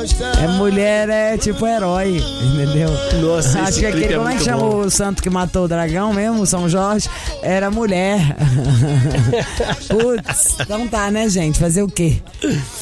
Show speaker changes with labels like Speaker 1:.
Speaker 1: É mulher, é tipo herói, entendeu?
Speaker 2: Nossa,
Speaker 1: acho que aquele, como é que chama o santo que matou o dragão mesmo, São Jorge? Era mulher. Putz, então tá, né, gente? Fazer o quê?